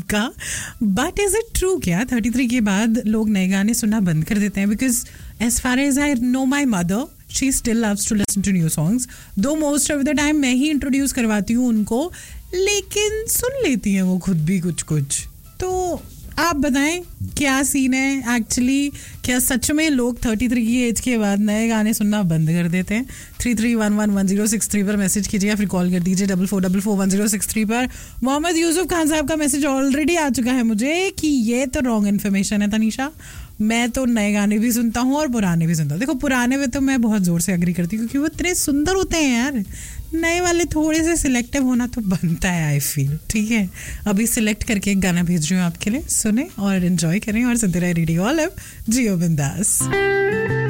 का. But is it true क्या 33 के बाद लोग नए गाने सुनना बंद कर देते हैं? Because as far as I know my mother, she still loves to listen to new songs. दो मोस्ट ऑफ द टाइम मैं ही इंट्रोड्यूस करवाती हूँ उनको, लेकिन सुन लेती हैं वो खुद भी कुछ कुछ. तो आप बताएं क्या सीन है एक्चुअली? क्या सच में लोग 33 की एज के बाद नए गाने सुनना बंद कर देते हैं? 33111063 पर मैसेज कीजिए या फिर कॉल कर दीजिए 44441063 पर. मोहम्मद यूसुफ खान साहब का मैसेज ऑलरेडी आ चुका है मुझे कि ये तो रॉन्ग इन्फॉर्मेशन है तनीषा. मैं तो नए गाने भी सुनता हूँ और पुराने भी सुनता हूँ. देखो पुराने में तो मैं बहुत जोर से एग्री करती हूँ क्योंकि वो इतने सुंदर होते हैं यार. नए वाले थोड़े से सिलेक्टिव होना तो बनता है आई फील. ठीक है, अभी सिलेक्ट करके एक गाना भेज रही हूँ आपके लिए, सुने और एंजॉय करें और सुनते रहे रेडियो ऑलिव. जियो बिंदास.